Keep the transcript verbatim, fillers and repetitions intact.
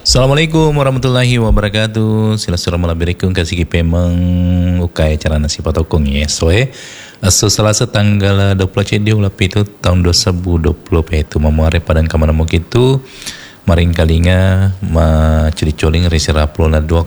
Assalamualaikum warahmatullahi wabarakatuh. Sila sura malabirikum kasih pemang ukai cara nasi patokong ya. So eh, aso Selasa tanggal dua puluh tujuh ulah pitu tahun dua ribu dua puluh itu memuari padan kamar mo gitu. Maring kalinga ma ciri coling risi raplo na dua